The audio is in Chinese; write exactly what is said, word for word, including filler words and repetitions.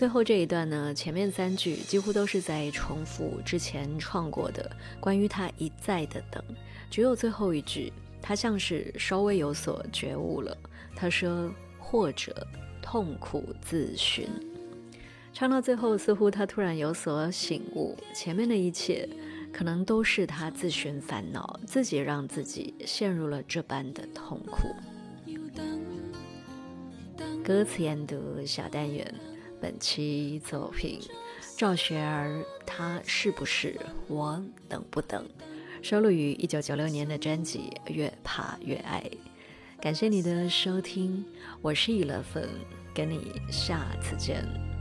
最后这一段呢，前面三句几乎都是在重复之前唱过的关于他一再的等，只有最后一句他像是稍微有所觉悟了。他说或者痛苦自寻，唱到最后似乎他突然有所醒悟，前面的一切可能都是他自寻烦恼，自己让自己陷入了这般的痛苦。歌词研读小单元，本期作品赵学而他是不是我等不等，收录于一九九六年的专辑《越怕越爱》。感谢你的收听，我是以乐芬，跟你下次见。